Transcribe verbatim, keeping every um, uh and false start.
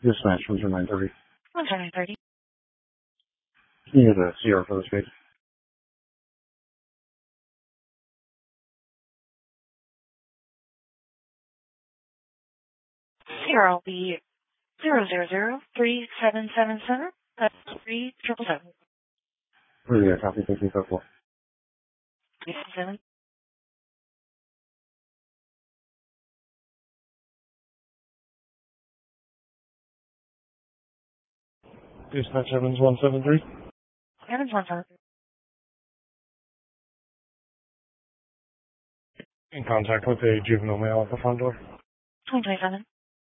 Dispatch one two nine thirty. one two nine thirty. Can you get a C R for this case? Here will be zero zero zero three seven seven seven. That's three triple seven. Really, a copy. Thank you so much. Seven. Dispatch Evans one seven three. Evans one seven. In contact with a juvenile male at the front door. twenty twenty seven.